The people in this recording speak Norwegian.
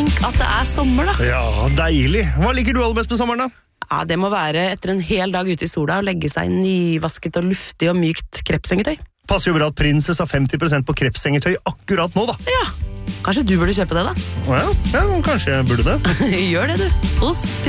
Tenk at det sommer da. Ja, deilig. Hva liker du aller best med sommeren da? Ja, det må være etter en hel dag ute i sola og legge seg nyvasket og luftig og mykt krepsengetøy. Passer jo bra at Princess har 50% på krepsengetøy akkurat nå da. Ja, kanskje du burde kjøpe det da? Ja, kanskje jeg burde det. Gjør det du, hos